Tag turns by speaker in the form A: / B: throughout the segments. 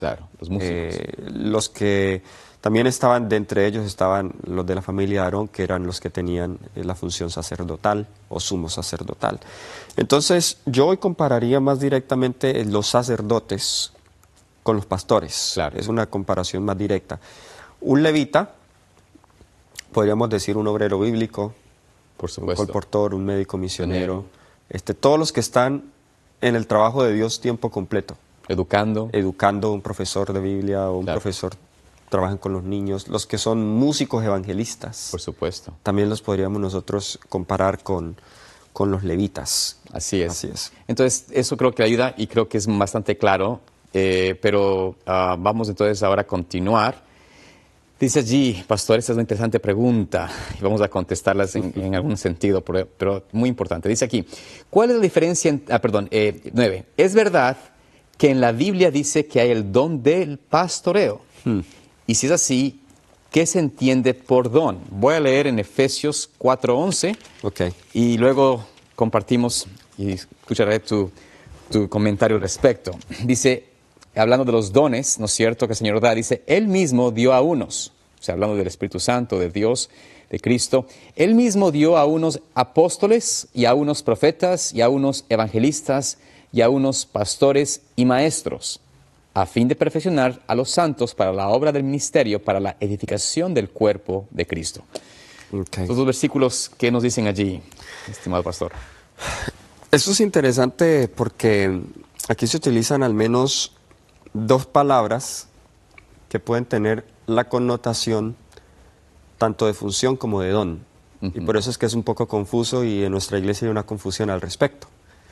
A: Claro, los músicos.
B: Los que también estaban, de entre ellos estaban los de la familia de Aarón, que eran los que tenían la función sacerdotal o sumo sacerdotal. Entonces, yo hoy compararía más directamente los sacerdotes con los pastores.
A: Claro.
B: Es una comparación más directa. Un levita, podríamos decir un obrero bíblico,
A: Por
B: un
A: supuesto.
B: colportor, un médico misionero, todos los que están en el trabajo de Dios tiempo completo.
A: Educando.
B: Educando, un profesor de Biblia o un
A: Claro.
B: profesor trabajan con los niños, los que son músicos evangelistas.
A: Por supuesto.
B: También los podríamos nosotros comparar con los levitas.
A: Así es.
B: Así es.
A: Entonces, eso creo que ayuda y creo que es bastante claro, pero vamos entonces ahora a continuar. Dice allí, pastor, esta es una interesante pregunta y vamos a contestarlas en algún sentido, pero muy importante. Dice aquí, ¿cuál es la diferencia? 9. ¿Es verdad que en la Biblia dice que hay el don del pastoreo? Y si es así, ¿qué se entiende por don? Voy a leer en Efesios 4:11
B: Ok.
A: y luego compartimos y escucharé tu comentario al respecto. Dice, hablando de los dones, ¿no es cierto?, que el Señor da, dice, Él mismo dio a unos, o sea, hablando del Espíritu Santo, de Dios, de Cristo, Él mismo dio a unos apóstoles y a unos profetas y a unos evangelistas y a unos pastores y maestros, a fin de perfeccionar a los santos para la obra del ministerio, para la edificación del cuerpo de Cristo.
B: Okay.
A: Estos dos versículos, ¿qué nos dicen allí, estimado pastor?
B: Esto es interesante porque aquí se utilizan al menos dos palabras que pueden tener la connotación tanto de función como de don. Y por eso es que es un poco confuso y en nuestra iglesia hay una confusión al respecto.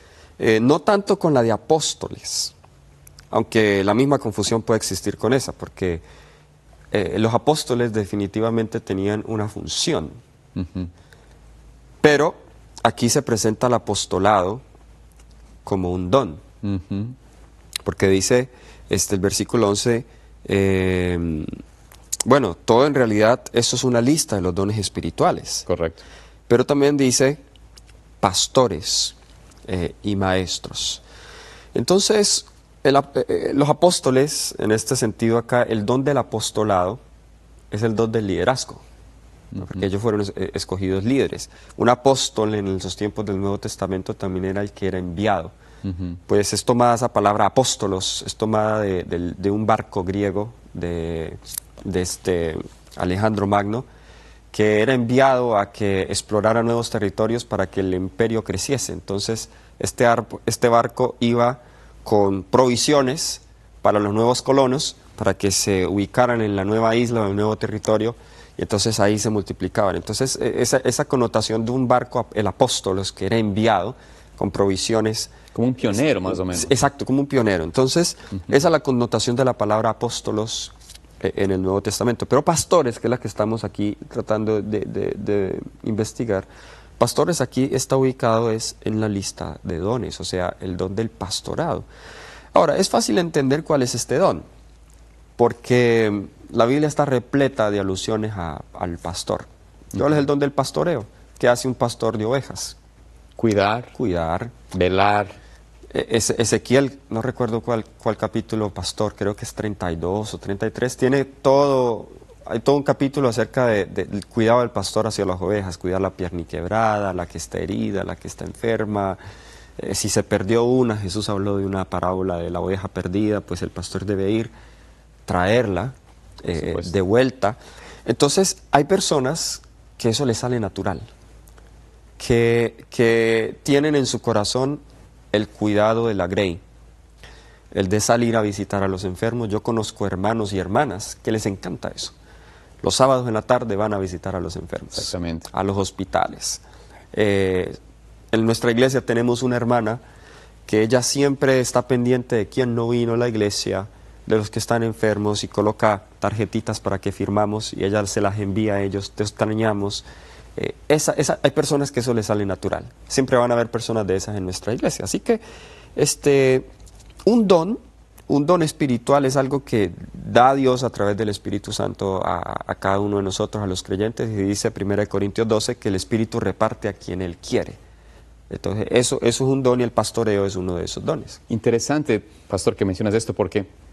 B: No tanto con la de apóstoles, aunque la misma confusión puede existir con esa, porque los apóstoles definitivamente tenían una función. Pero aquí se presenta el apostolado como un don. Porque dice el versículo 11, bueno, todo en realidad, eso es una lista de los dones espirituales.
A: Correcto.
B: Pero también dice pastores y maestros. Entonces, los apóstoles, en este sentido acá, el don del apostolado es el don del liderazgo, ¿no? Porque ellos fueron escogidos líderes. Un apóstol en esos tiempos del Nuevo Testamento también era el que era enviado. Pues es tomada esa palabra apóstolos, es tomada de un barco griego de Alejandro Magno, que era enviado a que explorara nuevos territorios para que el imperio creciese. Entonces, este barco iba con provisiones para los nuevos colonos, para que se ubicaran en la nueva isla o en el nuevo territorio, y entonces ahí se multiplicaban. Entonces, esa connotación de un barco, el apóstolos, que era enviado con provisiones.
A: Como un pionero, más o menos.
B: Exacto, como un pionero. Entonces, esa es la connotación de la palabra apóstolos en el Nuevo Testamento. Pero pastores, que es la que estamos aquí tratando de investigar, pastores aquí está ubicado en la lista de dones, o sea, el don del pastorado. Ahora, es fácil entender cuál es este don, porque la Biblia está repleta de alusiones al pastor. ¿Cuál es el don del pastoreo? ¿Qué hace un pastor de ovejas?
A: Cuidar, velar.
B: Ezequiel, no recuerdo cuál capítulo, pastor, creo que es 32 o 33, hay todo un capítulo acerca del cuidado del pastor hacia las ovejas, cuidar la pierniquebrada, la que está herida, la que está enferma. Si se perdió una, Jesús habló de una parábola de la oveja perdida, pues el pastor debe ir, traerla de vuelta. Entonces, hay personas que eso les sale natural, que tienen en su corazón el cuidado de la grey, el de salir a visitar a los enfermos. Yo conozco hermanos y hermanas que les encanta eso. Los sábados en la tarde van a visitar a los enfermos,
A: exactamente,
B: a los hospitales. En nuestra iglesia tenemos una hermana que ella siempre está pendiente de quién no vino a la iglesia, de los que están enfermos, y coloca tarjetitas para que firmamos y ella se las envía a ellos. Te extrañamos. Hay personas que eso les sale natural. Siempre van a haber personas de esas en nuestra iglesia. Así que un don espiritual es algo que da Dios a través del Espíritu Santo a cada uno de nosotros, a los creyentes, y dice 1 Corintios 12 que el Espíritu reparte a quien Él quiere. Entonces eso es un don, y el pastoreo es uno de esos dones.
A: Interesante, pastor, que mencionas esto, porque